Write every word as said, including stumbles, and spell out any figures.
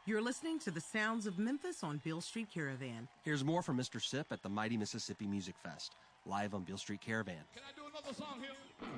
You're listening to the sounds of Memphis on Beale Street Caravan. Here's more from Mister Sip at the Mighty Mississippi Music Fest, live on Beale Street Caravan. Can I do another song here?